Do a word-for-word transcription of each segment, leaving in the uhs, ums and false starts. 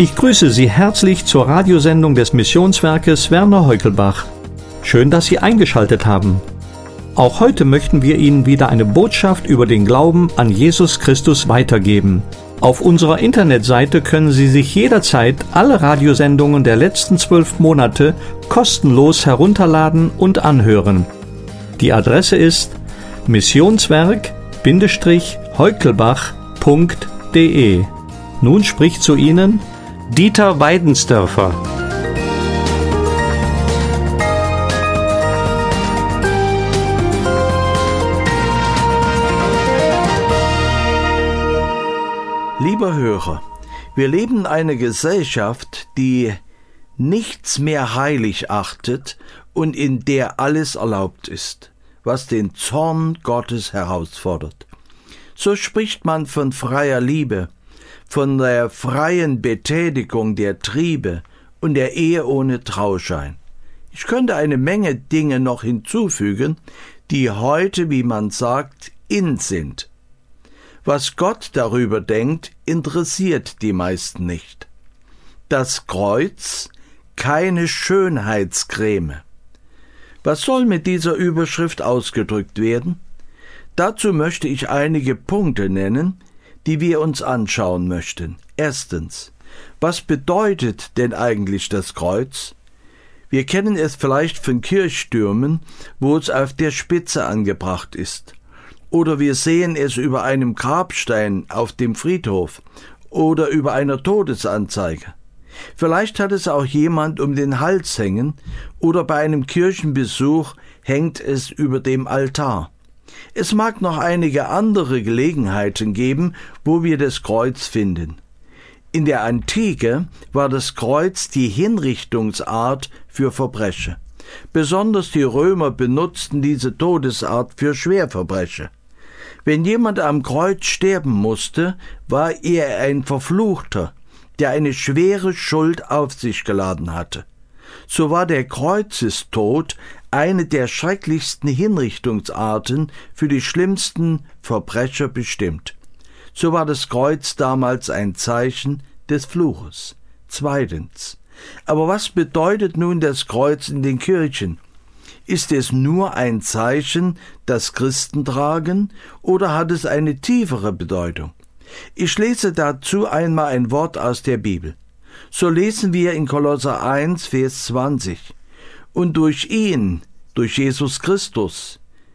Ich grüße Sie herzlich zur Radiosendung des Missionswerkes Werner Heukelbach. Schön, dass Sie eingeschaltet haben. Auch heute möchten wir Ihnen wieder eine Botschaft über den Glauben an Jesus Christus weitergeben. Auf unserer Internetseite können Sie sich jederzeit alle Radiosendungen der letzten zwölf Monate kostenlos herunterladen und anhören. Die Adresse ist missionswerk Heukelbach punkt de. Nun spricht zu Ihnen Dieter Weidensdörfer. Lieber Hörer, wir leben in einer Gesellschaft, die nichts mehr heilig achtet und in der alles erlaubt ist, was den Zorn Gottes herausfordert. So spricht man von freier Liebe, von der freien Betätigung der Triebe und der Ehe ohne Trauschein. Ich könnte eine Menge Dinge noch hinzufügen, die heute, wie man sagt, in sind. Was Gott darüber denkt, interessiert die meisten nicht. Das Kreuz, keine Schönheitscreme. Was soll mit dieser Überschrift ausgedrückt werden? Dazu möchte ich einige Punkte nennen, die wir uns anschauen möchten. Erstens, was bedeutet denn eigentlich das Kreuz? Wir kennen es vielleicht von Kirchtürmen, wo es auf der Spitze angebracht ist. Oder wir sehen es über einem Grabstein auf dem Friedhof oder über einer Todesanzeige. Vielleicht hat es auch jemand um den Hals hängen oder bei einem Kirchenbesuch hängt es über dem Altar. Es mag noch einige andere Gelegenheiten geben, wo wir das Kreuz finden. In der Antike war das Kreuz die Hinrichtungsart für Verbrecher. Besonders die Römer benutzten diese Todesart für Schwerverbrecher. Wenn jemand am Kreuz sterben musste, war er ein Verfluchter, der eine schwere Schuld auf sich geladen hatte. So war der Kreuzestod eine der schrecklichsten Hinrichtungsarten für die schlimmsten Verbrecher bestimmt. So war das Kreuz damals ein Zeichen des Fluches. Zweitens. Aber was bedeutet nun das Kreuz in den Kirchen? Ist es nur ein Zeichen, das Christen tragen, oder hat es eine tiefere Bedeutung? Ich lese dazu einmal ein Wort aus der Bibel. So lesen wir in Kolosser eins, Vers zwanzig. Und durch ihn, durch Jesus Christus,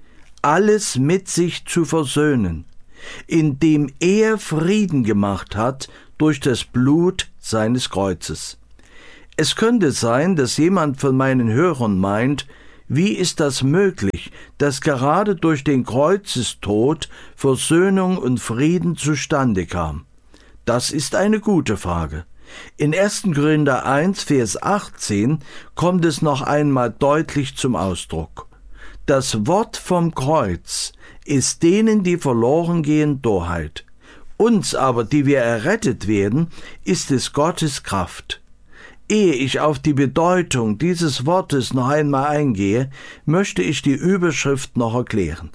alles mit sich zu versöhnen, indem er Frieden gemacht hat durch das Blut seines Kreuzes. Es könnte sein, dass jemand von meinen Hörern meint, wie ist das möglich, dass gerade durch den Kreuzestod Versöhnung und Frieden zustande kam? Das ist eine gute Frage. In erster Korinther eins, Vers achtzehn kommt es noch einmal deutlich zum Ausdruck. Das Wort vom Kreuz ist denen, die verloren gehen, Torheit. Uns aber, die wir errettet werden, ist es Gottes Kraft. Ehe ich auf die Bedeutung dieses Wortes noch einmal eingehe, möchte ich die Überschrift noch erklären.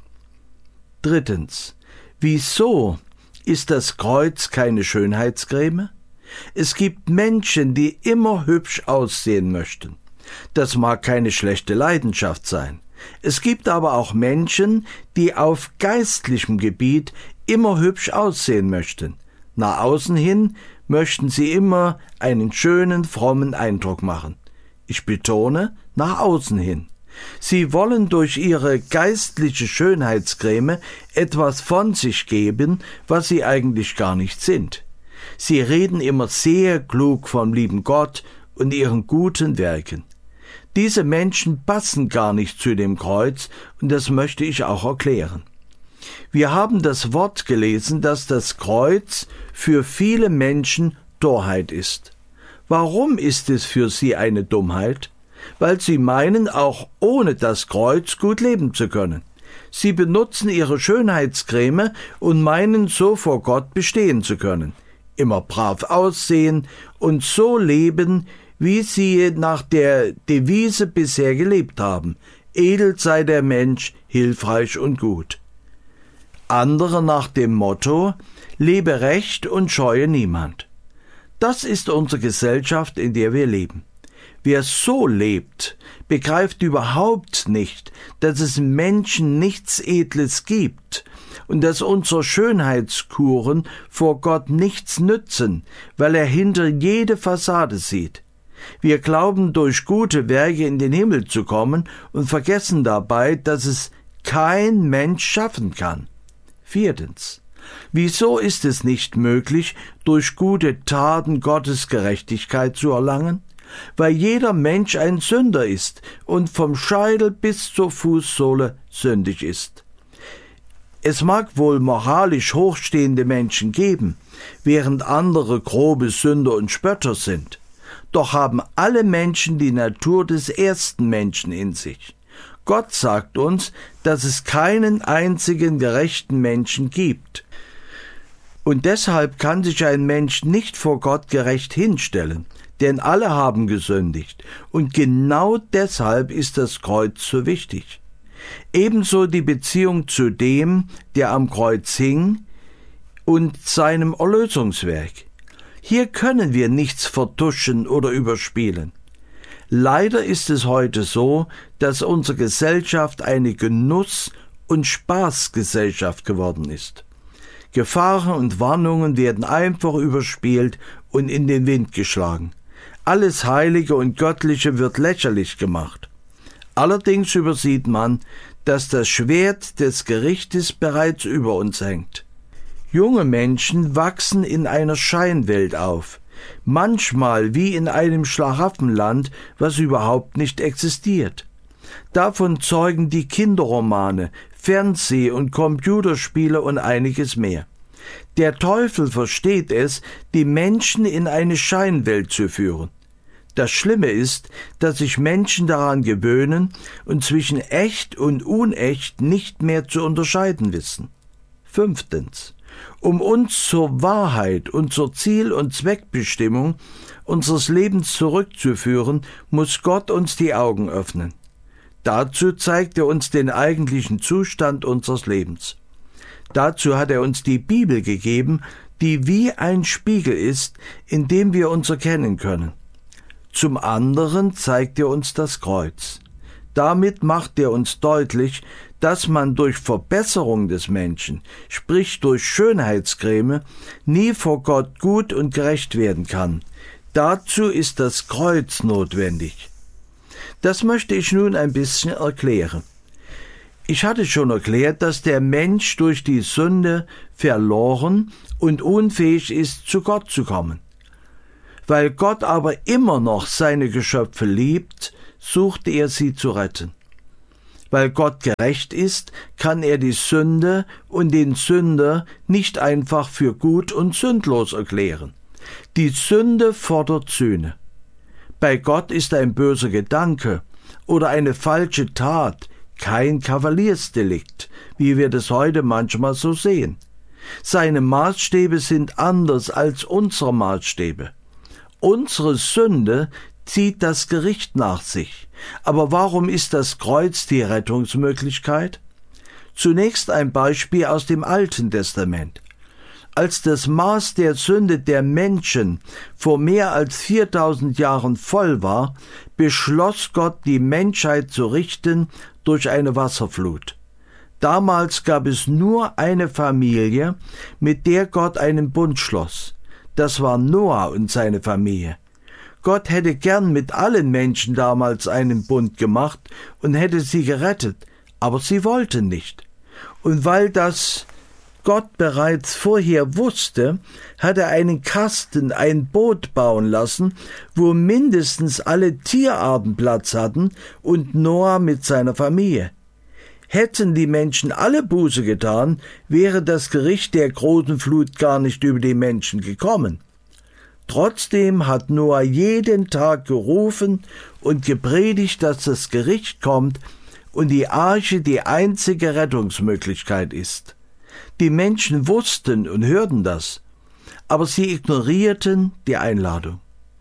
Drittens. Wieso ist das Kreuz keine Schönheitscreme? Es gibt Menschen, die immer hübsch aussehen möchten. Das mag keine schlechte Leidenschaft sein. Es gibt aber auch Menschen, die auf geistlichem Gebiet immer hübsch aussehen möchten. Nach außen hin möchten sie immer einen schönen, frommen Eindruck machen. Ich betone, nach außen hin. Sie wollen durch ihre geistliche Schönheitscreme etwas von sich geben, was sie eigentlich gar nicht sind. Sie reden immer sehr klug vom lieben Gott und ihren guten Werken. Diese Menschen passen gar nicht zu dem Kreuz, und das möchte ich auch erklären. Wir haben das Wort gelesen, dass das Kreuz für viele Menschen Torheit ist. Warum ist es für sie eine Dummheit? Weil sie meinen, auch ohne das Kreuz gut leben zu können. Sie benutzen ihre Schönheitscreme und meinen, so vor Gott bestehen zu können. Immer brav aussehen und so leben, wie sie nach der Devise bisher gelebt haben. Edel sei der Mensch, hilfreich und gut. Andere nach dem Motto, lebe recht und scheue niemand. Das ist unsere Gesellschaft, in der wir leben. Wer so lebt, begreift überhaupt nicht, dass es im Menschen nichts Edles gibt und dass unsere Schönheitskuren vor Gott nichts nützen, weil er hinter jede Fassade sieht. Wir glauben, durch gute Werke in den Himmel zu kommen und vergessen dabei, dass es kein Mensch schaffen kann. Viertens. Wieso ist es nicht möglich, durch gute Taten Gottes Gerechtigkeit zu erlangen? Weil jeder Mensch ein Sünder ist und vom Scheitel bis zur Fußsohle sündig ist. Es mag wohl moralisch hochstehende Menschen geben, während andere grobe Sünder und Spötter sind. Doch haben alle Menschen die Natur des ersten Menschen in sich. Gott sagt uns, dass es keinen einzigen gerechten Menschen gibt. Und deshalb kann sich ein Mensch nicht vor Gott gerecht hinstellen, denn alle haben gesündigt, und genau deshalb ist das Kreuz so wichtig. Ebenso die Beziehung zu dem, der am Kreuz hing, und seinem Erlösungswerk. Hier können wir nichts vertuschen oder überspielen. Leider ist es heute so, dass unsere Gesellschaft eine Genuss- und Spaßgesellschaft geworden ist. Gefahren und Warnungen werden einfach überspielt und in den Wind geschlagen. Alles Heilige und Göttliche wird lächerlich gemacht. Allerdings übersieht man, dass das Schwert des Gerichtes bereits über uns hängt. Junge Menschen wachsen in einer Scheinwelt auf, manchmal wie in einem Schlaraffenland, was überhaupt nicht existiert. Davon zeugen die Kinderromane, Fernseh- und Computerspiele und einiges mehr. Der Teufel versteht es, die Menschen in eine Scheinwelt zu führen. Das Schlimme ist, dass sich Menschen daran gewöhnen und zwischen echt und unecht nicht mehr zu unterscheiden wissen. Fünftens. Um uns zur Wahrheit und zur Ziel- und Zweckbestimmung unseres Lebens zurückzuführen, muss Gott uns die Augen öffnen. Dazu zeigt er uns den eigentlichen Zustand unseres Lebens. Dazu hat er uns die Bibel gegeben, die wie ein Spiegel ist, in dem wir uns erkennen können. Zum anderen zeigt er uns das Kreuz. Damit macht er uns deutlich, dass man durch Verbesserung des Menschen, sprich durch Schönheitscreme, nie vor Gott gut und gerecht werden kann. Dazu ist das Kreuz notwendig. Das möchte ich nun ein bisschen erklären. Ich hatte schon erklärt, dass der Mensch durch die Sünde verloren und unfähig ist, zu Gott zu kommen. Weil Gott aber immer noch seine Geschöpfe liebt, sucht er sie zu retten. Weil Gott gerecht ist, kann er die Sünde und den Sünder nicht einfach für gut und sündlos erklären. Die Sünde fordert Sühne. Bei Gott ist ein böser Gedanke oder eine falsche Tat kein Kavaliersdelikt, wie wir das heute manchmal so sehen. Seine Maßstäbe sind anders als unsere Maßstäbe. Unsere Sünde zieht das Gericht nach sich. Aber warum ist das Kreuz die Rettungsmöglichkeit? Zunächst ein Beispiel aus dem Alten Testament. Als das Maß der Sünde der Menschen vor mehr als viertausend Jahren voll war, beschloss Gott, die Menschheit zu richten durch eine Wasserflut. Damals gab es nur eine Familie, mit der Gott einen Bund schloss. Das war Noah und seine Familie. Gott hätte gern mit allen Menschen damals einen Bund gemacht und hätte sie gerettet, aber sie wollten nicht. Und weil das Gott bereits vorher wusste, hat er einen Kasten, ein Boot bauen lassen, wo mindestens alle Tierarten Platz hatten und Noah mit seiner Familie. Hätten die Menschen alle Buße getan, wäre das Gericht der großen Flut gar nicht über die Menschen gekommen. Trotzdem hat Noah jeden Tag gerufen und gepredigt, dass das Gericht kommt und die Arche die einzige Rettungsmöglichkeit ist. Die Menschen wussten und hörten das, aber sie ignorierten die Einladung.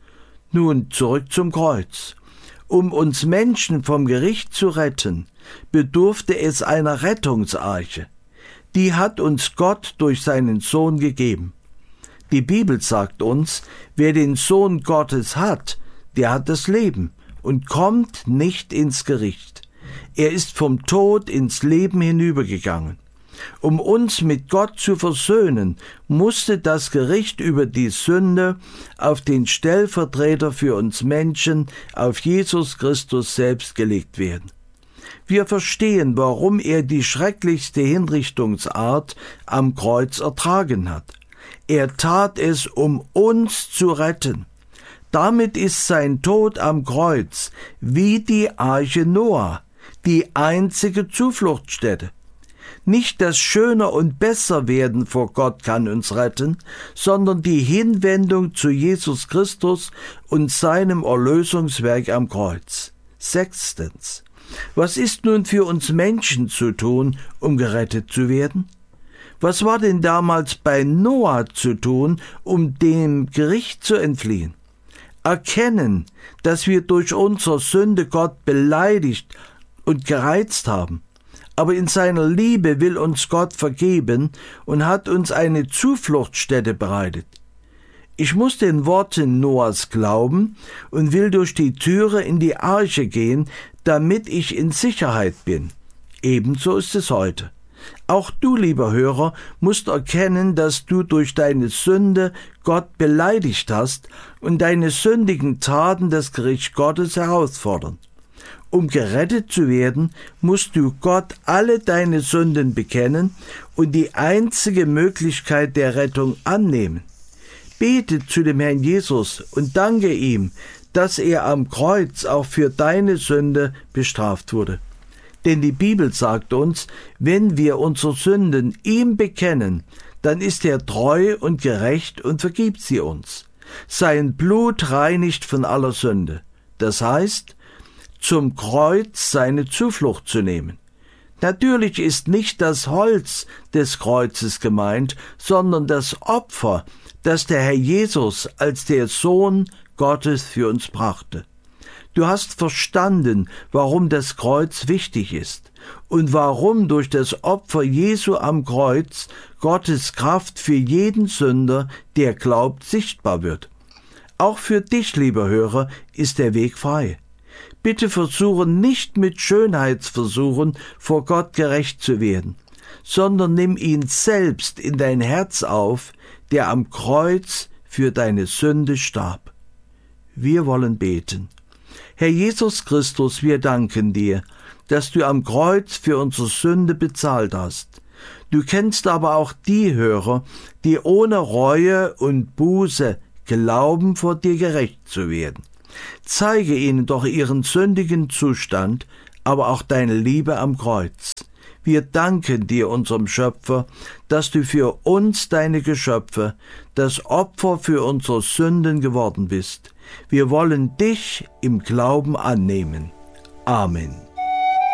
Nun zurück zum Kreuz. Um uns Menschen vom Gericht zu retten, bedurfte es einer Rettungsarche. Die hat uns Gott durch seinen Sohn gegeben. Die Bibel sagt uns, wer den Sohn Gottes hat, der hat das Leben und kommt nicht ins Gericht. Er ist vom Tod ins Leben hinübergegangen. Um uns mit Gott zu versöhnen, musste das Gericht über die Sünde auf den Stellvertreter für uns Menschen, auf Jesus Christus selbst gelegt werden. Wir verstehen, warum er die schrecklichste Hinrichtungsart am Kreuz ertragen hat. Er tat es, um uns zu retten. Damit ist sein Tod am Kreuz wie die Arche Noah, die einzige Zufluchtsstätte. Nicht das Schöner und Besserwerden vor Gott kann uns retten, sondern die Hinwendung zu Jesus Christus und seinem Erlösungswerk am Kreuz. Sechstens. Was ist nun für uns Menschen zu tun, um gerettet zu werden? Was war denn damals bei Noah zu tun, um dem Gericht zu entfliehen? Erkennen, dass wir durch unsere Sünde Gott beleidigt und gereizt haben. Aber in seiner Liebe will uns Gott vergeben und hat uns eine Zufluchtsstätte bereitet. Ich muss den Worten Noahs glauben und will durch die Türe in die Arche gehen, damit ich in Sicherheit bin. Ebenso ist es heute. Auch du, lieber Hörer, musst erkennen, dass du durch deine Sünde Gott beleidigt hast und deine sündigen Taten das Gericht Gottes herausfordern. Um gerettet zu werden, musst du Gott alle deine Sünden bekennen und die einzige Möglichkeit der Rettung annehmen. Bete zu dem Herrn Jesus und danke ihm, dass er am Kreuz auch für deine Sünde bestraft wurde. Denn die Bibel sagt uns, wenn wir unsere Sünden ihm bekennen, dann ist er treu und gerecht und vergibt sie uns. Sein Blut reinigt von aller Sünde. Das heißt, zum Kreuz seine Zuflucht zu nehmen. Natürlich ist nicht das Holz des Kreuzes gemeint, sondern das Opfer, das der Herr Jesus als der Sohn Gottes für uns brachte. Du hast verstanden, warum das Kreuz wichtig ist und warum durch das Opfer Jesu am Kreuz Gottes Kraft für jeden Sünder, der glaubt, sichtbar wird. Auch für dich, lieber Hörer, ist der Weg frei. Bitte versuche nicht mit Schönheitsversuchen vor Gott gerecht zu werden, sondern nimm ihn selbst in dein Herz auf, der am Kreuz für deine Sünde starb. Wir wollen beten. Herr Jesus Christus, wir danken dir, dass du am Kreuz für unsere Sünde bezahlt hast. Du kennst aber auch die Hörer, die ohne Reue und Buße glauben, vor dir gerecht zu werden. Zeige ihnen doch ihren sündigen Zustand, aber auch deine Liebe am Kreuz. Wir danken dir, unserem Schöpfer, dass du für uns, deine Geschöpfe, das Opfer für unsere Sünden geworden bist. Wir wollen dich im Glauben annehmen. Amen.